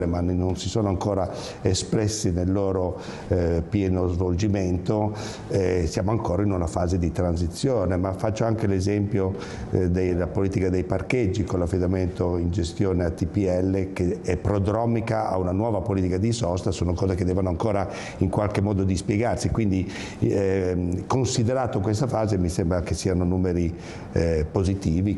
ma non si sono ancora espressi nel loro pieno svolgimento, siamo ancora in una fase di transizione, ma faccio anche l'esempio della politica dei parcheggi con l'affidamento in gestione a TPL, che è prodromica a una nuova politica di sosta. Sono cose che devono ancora in qualche modo dispiegarsi, quindi considerato questa fase mi sembra che siano numeri positivi.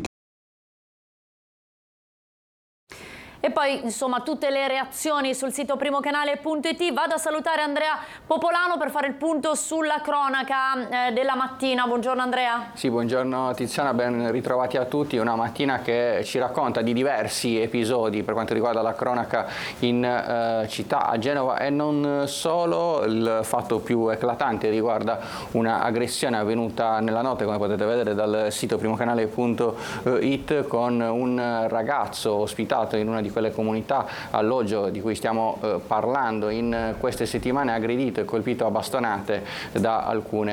E poi, insomma, tutte le reazioni sul sito primocanale.it. Vado a salutare Andrea Popolano per fare il punto sulla cronaca della mattina. Buongiorno Andrea. Sì, buongiorno Tiziana, ben ritrovati a tutti. Una mattina che ci racconta di diversi episodi per quanto riguarda la cronaca in città, a Genova, e non solo. Il fatto più eclatante riguarda un'aggressione avvenuta nella notte, come potete vedere dal sito primocanale.it, con un ragazzo ospitato in una di quelle comunità alloggio di cui stiamo parlando in queste settimane, aggredito e colpito a bastonate da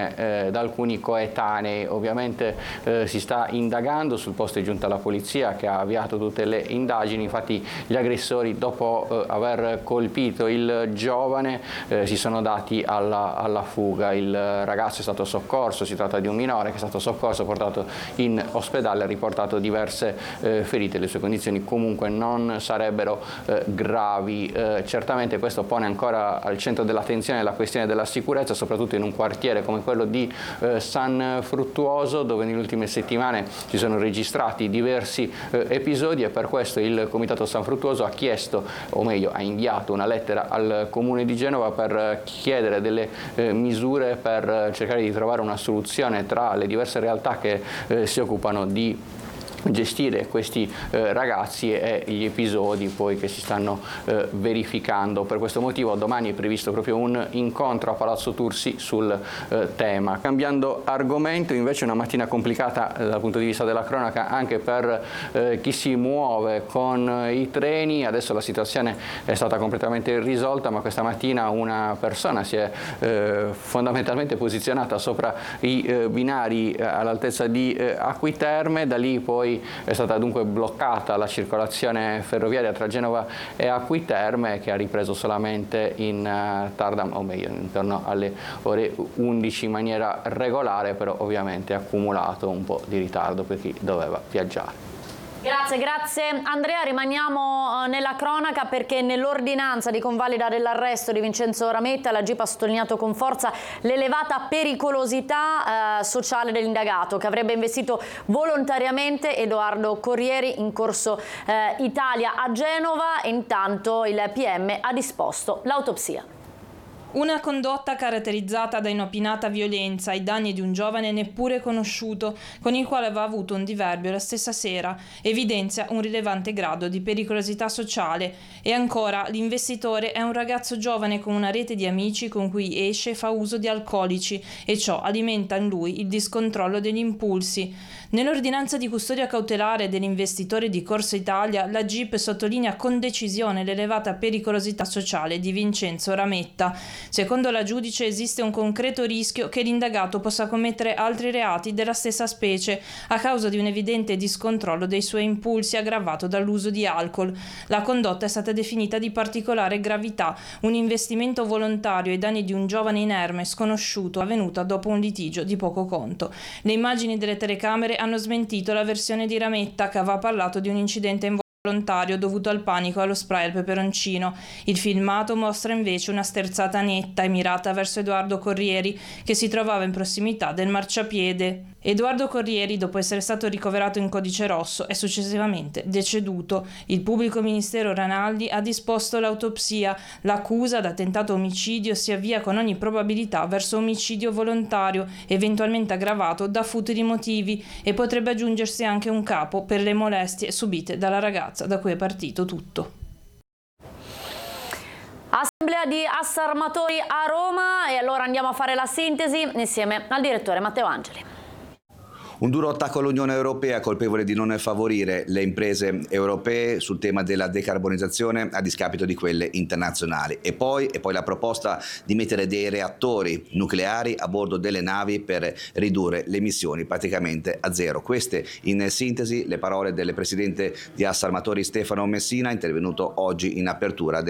alcuni coetanei. Ovviamente si sta indagando, sul posto è giunta la polizia che ha avviato tutte le indagini. Infatti gli aggressori, dopo aver colpito il giovane, si sono dati alla fuga. Il ragazzo è stato soccorso, si tratta di un minore che è stato soccorso, portato in ospedale, ha riportato diverse ferite. Le sue condizioni comunque non sarebbero gravi. Certamente questo pone ancora al centro dell'attenzione la questione della sicurezza, soprattutto in un quartiere come quello di San Fruttuoso, dove nelle ultime settimane si sono registrati diversi episodi, e per questo il Comitato San Fruttuoso ha chiesto, o meglio ha inviato una lettera al Comune di Genova per chiedere delle misure per cercare di trovare una soluzione tra le diverse realtà che si occupano di gestire questi ragazzi e gli episodi poi che si stanno verificando. Per questo motivo domani è previsto proprio un incontro a Palazzo Tursi sul tema. Cambiando argomento, invece, una mattina complicata dal punto di vista della cronaca anche per chi si muove con i treni. Adesso la situazione è stata completamente risolta, ma questa mattina una persona si è fondamentalmente posizionata sopra i binari all'altezza di Acquiterme. Da lì poi è stata dunque bloccata la circolazione ferroviaria tra Genova e Acquiterme, che ha ripreso solamente in tarda, o meglio intorno alle ore 11 in maniera regolare, però ovviamente ha accumulato un po' di ritardo per chi doveva viaggiare. Grazie Andrea, rimaniamo nella cronaca perché nell'ordinanza di convalida dell'arresto di Vincenzo Rametta la GIP ha sottolineato con forza l'elevata pericolosità sociale dell'indagato, che avrebbe investito volontariamente Edoardo Corrieri in corso Italia a Genova, e intanto il PM ha disposto l'autopsia. Una condotta caratterizzata da inopinata violenza ai danni di un giovane neppure conosciuto, con il quale aveva avuto un diverbio la stessa sera, evidenzia un rilevante grado di pericolosità sociale. E ancora, l'investitore è un ragazzo giovane con una rete di amici con cui esce e fa uso di alcolici, e ciò alimenta in lui il discontrollo degli impulsi. Nell'ordinanza di custodia cautelare dell'investitore di Corso Italia, la GIP sottolinea con decisione l'elevata pericolosità sociale di Vincenzo Rametta. Secondo la giudice esiste un concreto rischio che l'indagato possa commettere altri reati della stessa specie a causa di un evidente discontrollo dei suoi impulsi aggravato dall'uso di alcol. La condotta è stata definita di particolare gravità, un investimento volontario ai danni di un giovane inerme sconosciuto avvenuto dopo un litigio di poco conto. Le immagini delle telecamere hanno smentito la versione di Rametta, che aveva parlato di un incidente volontario dovuto al panico e allo spray al peperoncino. Il filmato mostra invece una sterzata netta e mirata verso Edoardo Corrieri, che si trovava in prossimità del marciapiede. Edoardo Corrieri, dopo essere stato ricoverato in codice rosso, è successivamente deceduto. Il pubblico ministero Ranaldi ha disposto l'autopsia. L'accusa da tentato omicidio si avvia con ogni probabilità verso omicidio volontario, eventualmente aggravato da futili motivi, e potrebbe aggiungersi anche un capo per le molestie subite dalla ragazza da cui è partito tutto. Assemblea di Assarmatori a Roma, e allora andiamo a fare la sintesi insieme al direttore Matteo Angeli. Un duro attacco all'Unione Europea, colpevole di non favorire le imprese europee sul tema della decarbonizzazione a discapito di quelle internazionali. E poi la proposta di mettere dei reattori nucleari a bordo delle navi per ridurre le emissioni praticamente a zero. Queste in sintesi le parole del presidente di Assarmatori Stefano Messina, intervenuto oggi in apertura